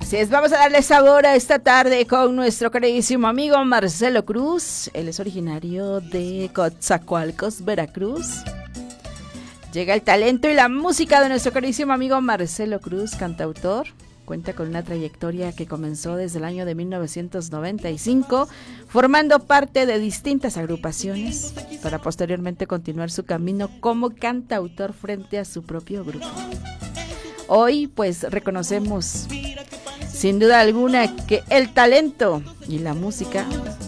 Así es, vamos a darle sabor a esta tarde con nuestro queridísimo amigo Marcelo Cruz. Él es originario de Coatzacoalcos, Veracruz. Llega el talento y la música de nuestro queridísimo amigo Marcelo Cruz, cantautor. Cuenta con una trayectoria que comenzó desde el año de 1995, formando parte de distintas agrupaciones, para posteriormente continuar su camino como cantautor frente a su propio grupo. Hoy, pues, reconocemos, sin duda alguna, que el talento y la música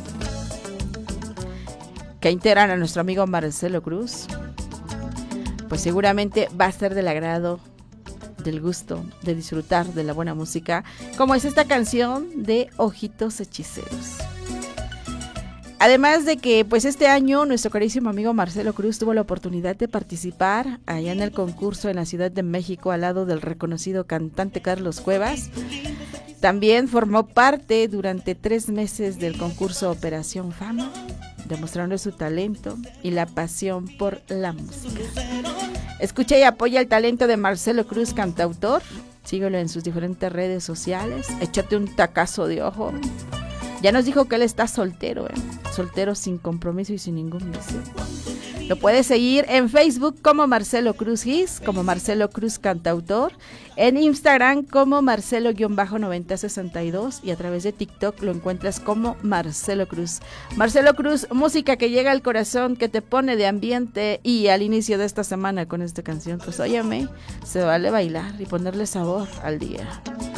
que integran a nuestro amigo Marcelo Cruz, pues seguramente va a ser del agrado, del gusto, de disfrutar de la buena música, como es esta canción de Ojitos Hechiceros. Además de que, pues este año, nuestro carísimo amigo Marcelo Cruz tuvo la oportunidad de participar allá en el concurso en la Ciudad de México al lado del reconocido cantante Carlos Cuevas. También formó parte durante 3 meses del concurso Operación Fama, demostrando su talento y la pasión por la música. Escucha y apoya el talento de Marcelo Cruz, cantautor. Síguelo en sus diferentes redes sociales. Échate un tacazo de ojo. Ya nos dijo que él está soltero, soltero sin compromiso y sin ningún vicio. Lo puedes seguir en Facebook como Marcelo Cruz Gis, como Marcelo Cruz Cantautor, en Instagram como Marcelo-9062 y a través de TikTok lo encuentras como Marcelo Cruz. Marcelo Cruz, música que llega al corazón, que te pone de ambiente, y al inicio de esta semana con esta canción, pues óyeme, se vale bailar y ponerle sabor al día.